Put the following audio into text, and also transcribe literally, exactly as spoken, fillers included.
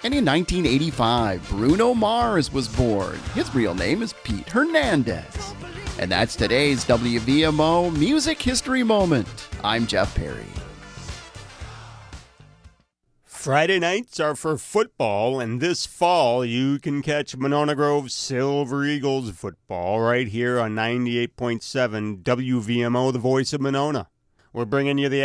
And in nineteen eighty-five, Bruno Mars was born. His real name is Pete Hernandez. And that's today's W V M O Music History Moment. I'm Jeff Perry. Friday nights are for football, and this fall you can catch Monona Grove Silver Eagles football right here on ninety-eight point seven W V M O, the voice of Monona. We're bringing you the